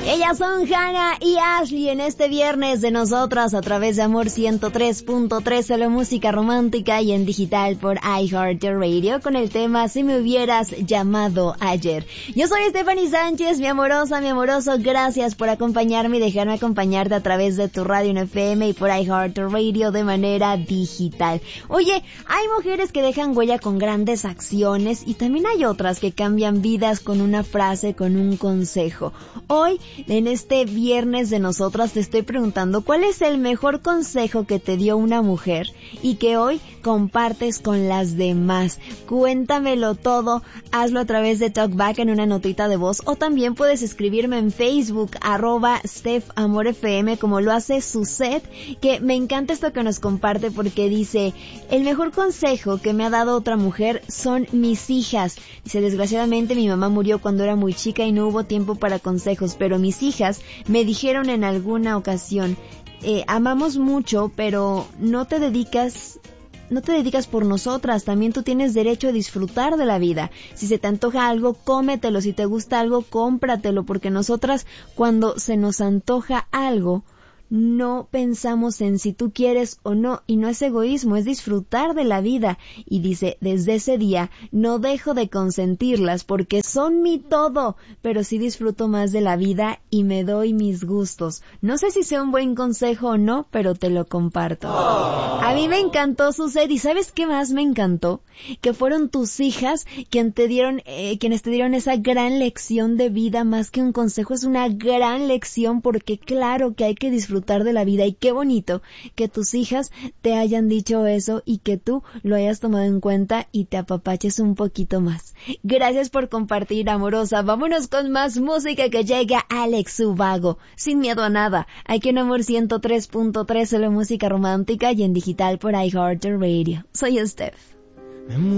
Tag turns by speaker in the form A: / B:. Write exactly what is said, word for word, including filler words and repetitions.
A: Ellas son Hannah y Ashley en este viernes de nosotras a través de Amor ciento tres punto tres, solo música romántica y en digital por iHeartRadio con el tema Si me hubieras llamado ayer. Yo soy Stephanie Sánchez, mi amorosa, mi amoroso, gracias por acompañarme y dejarme acompañarte a través de tu radio en F M y por iHeartRadio de manera digital. Oye, hay mujeres que dejan huella con grandes acciones y también hay otras que cambian vidas con una frase, con un consejo. Hoy, en este viernes de nosotras, te estoy preguntando cuál es el mejor consejo que te dio una mujer y que hoy compartes con las demás. Cuéntamelo todo, hazlo a través de Talkback en una notita de voz o también puedes escribirme en Facebook, arroba Steph Amor F M, como lo hace Suset, que me encanta esto que nos comparte porque dice, el mejor consejo que me ha dado otra mujer son mis hijas. Dice, desgraciadamente mi mamá murió cuando era muy chica y no hubo tiempo para consejos, pero mis hijas me dijeron en alguna ocasión, eh, amamos mucho, pero no te dedicas... No te dedicas por nosotras, también tú tienes derecho a disfrutar de la vida. Si se te antoja algo, cómetelo, si te gusta algo, cómpratelo, porque nosotras cuando se nos antoja algo, no pensamos en si tú quieres o no, y no es egoísmo, es disfrutar de la vida. Y dice, desde ese día no dejo de consentirlas porque son mi todo, pero sí disfruto más de la vida y me doy mis gustos. No sé si sea un buen consejo o no, pero te lo comparto. Oh. A mí me encantó, Suced, y ¿sabes qué más me encantó? Que fueron tus hijas quien te dieron, eh, quienes te dieron esa gran lección de vida, más que un consejo, es una gran lección, porque claro que hay que disfrutar de la vida y qué bonito que tus hijas te hayan dicho eso y que tú lo hayas tomado en cuenta y te apapaches un poquito más. Gracias por compartir, amorosa. Vámonos con más música que llega Alex Ubago. Sin miedo a nada. Aquí en Amor ciento tres punto tres, solo música romántica y en digital por iHeartRadio. Soy Steph.